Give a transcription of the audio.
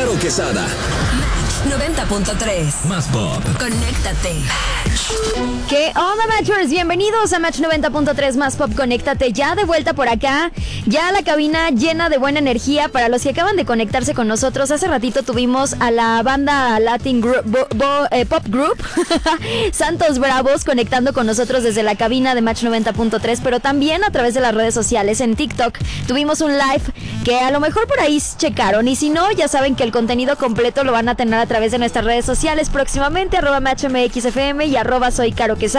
Caro Quesada. 90.3. Más pop. Conéctate. ¿Qué onda, Matchers? Bienvenidos a Match 90.3 Más Pop. Conéctate ya de vuelta por acá. Ya la cabina llena de buena energía. Para los que acaban de conectarse con nosotros, hace ratito tuvimos a la banda Latin Pop Group Santos Bravos conectando con nosotros desde la cabina de Match 90.3, pero también a través de las redes sociales. En TikTok tuvimos un live que a lo mejor por ahí checaron, y si no, ya saben que el contenido completo lo van a tener a través de nuestras redes sociales próximamente, @MatchMXFM y @SoyCaroQuesada.